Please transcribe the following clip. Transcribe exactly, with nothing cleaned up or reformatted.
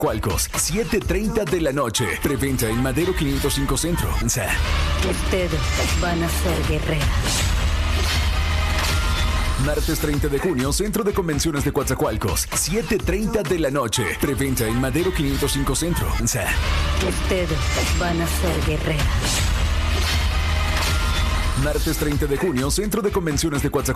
Coatzacoalcos, siete treinta de la noche. Preventa en Madero quinientos cinco Centro. Ustedes van a ser guerreras. Martes treinta de junio, Centro de Convenciones de Coatzacoalcos, siete treinta de la noche. Preventa en Madero quinientos cinco Centro. Ustedes van a ser guerreras. Martes treinta de junio, Centro de Convenciones de Coatzacoalcos.